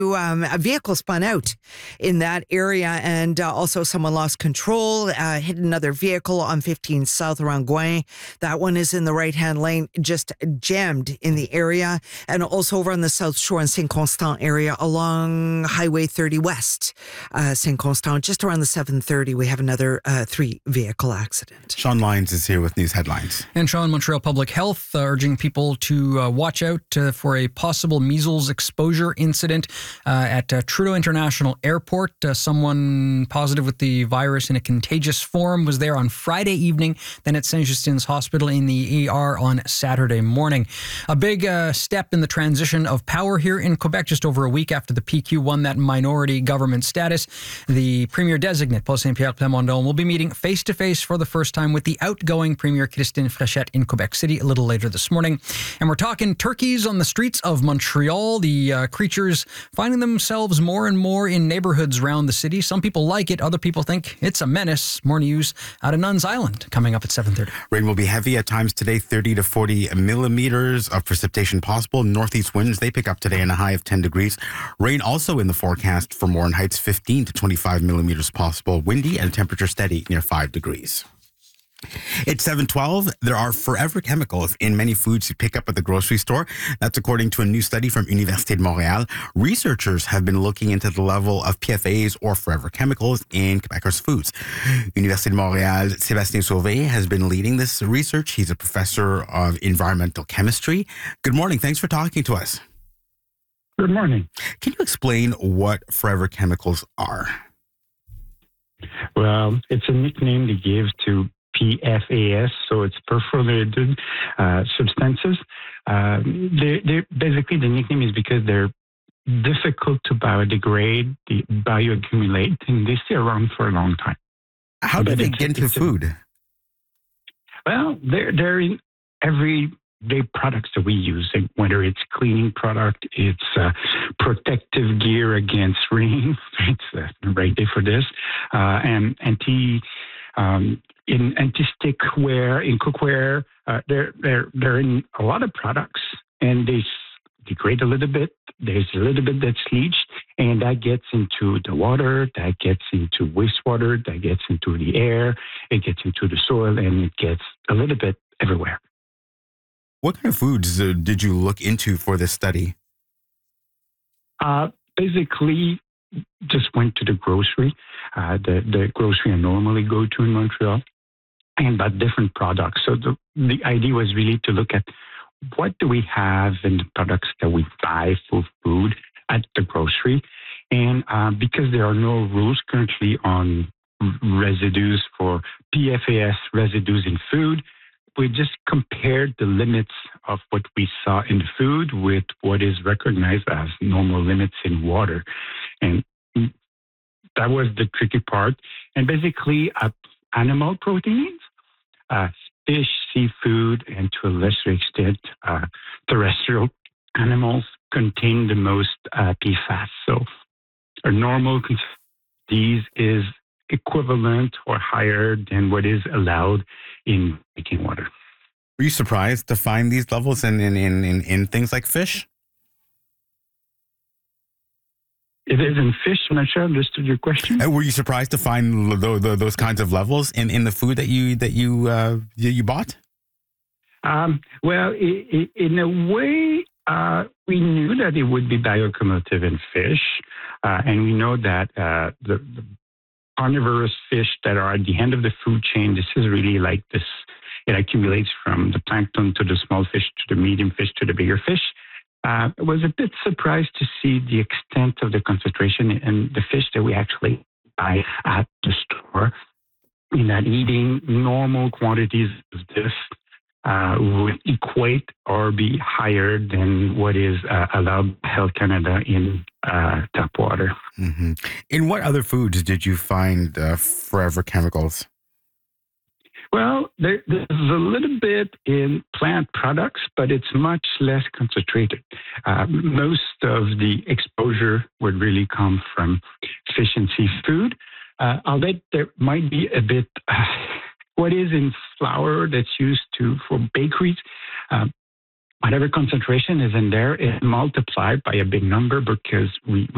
A vehicle spun out in that area, and also someone lost control, hit another vehicle on 15 South around Gouin. That one is in the right-hand lane, just jammed in the area. And also over on the South Shore in St. Constant area along Highway 30 West, St. Constant, just around the 7:30, we have another 3-vehicle accident. Sean Lyons is here with news headlines. And Sean, Montreal Public Health urging people to watch out for a possible measles exposure incident at Trudeau International Airport. Someone positive with the virus in a contagious form was there on Friday evening, then at Saint-Justin's Hospital in the ER on Saturday morning. A big step in the transition of power here in Quebec, just over a week after the PQ won that minority government status. The Premier-designate, Paul Saint-Pierre Plamondon, will be meeting face-to-face for the first time with the outgoing Premier Christine Fréchette in Quebec City a little later this morning. And we're talking turkeys on the streets of Montreal. The creatures finding themselves more and more in neighborhoods around the city. Some people like it. Other people think it's a menace. More news out of Nuns Island coming up at 7:30. Rain will be heavy at times today, 30 to 40 millimeters of precipitation possible. Northeast winds, they pick up today in a high of 10 degrees. Rain also in the forecast for Morin Heights, 15 to 25 millimeters possible. Windy and temperature steady near 5 degrees. It's 7:12. There are forever chemicals in many foods you pick up at the grocery store. That's according to a new study from Université de Montréal. Researchers have been looking into the level of PFAs or forever chemicals in Quebecers' foods. Université de Montréal, Sébastien Sauvé has been leading this research. He's a professor of environmental chemistry. Good morning. Thanks for talking to us. Good morning. Can you explain what forever chemicals are? Well, it's a nickname they give to PFAS, so it's perforated substances. They're basically, the nickname is because they're difficult to biodegrade, they bioaccumulate, and they stay around for a long time. How do they get into food? Well, they're in everyday products that we use, whether it's cleaning product, it's protective gear against rain. It's the right day for this, and in anti-stickware, in cookware, they're in a lot of products, and they degrade a little bit. There's a little bit that's leached, and that gets into the water, that gets into wastewater, that gets into the air, it gets into the soil, and it gets a little bit everywhere. What kind of foods did you look into for this study? Basically, just went to the grocery, the grocery I normally go to in Montreal, and bought different products. So the idea was really to look at what do we have in the products that we buy for food at the grocery. And because there are no rules currently on residues for PFAS residues in food, we just compared the limits of what we saw in the food with what is recognized as normal limits in water. And that was the tricky part. And basically, animal proteins, fish, seafood, and to a lesser extent, terrestrial animals contain the most PFAS. So a normal these is equivalent or higher than what is allowed in drinking water. Were you surprised to find these levels in things like fish? It is in fish. I'm not sure I understood your question. Were you surprised to find those kinds of levels in the food that you bought? Well, in a way, we knew that it would be bioaccumulative in fish, and we know that the carnivorous fish that are at the end of the food chain, this is really like this. It accumulates from the plankton to the small fish to the medium fish to the bigger fish. I was a bit surprised to see the extent of the concentration in the fish that we actually buy at the store, in that eating normal quantities of this would equate or be higher than what is allowed by Health Canada in tap water. Mm-hmm. In what other foods did you find forever chemicals? Well, there's a little bit in plant products, but it's much less concentrated. Most of the exposure would really come from fish and seafood. Although there might be a bit, what is in flour that's used for bakeries, whatever concentration is in there is multiplied by a big number because we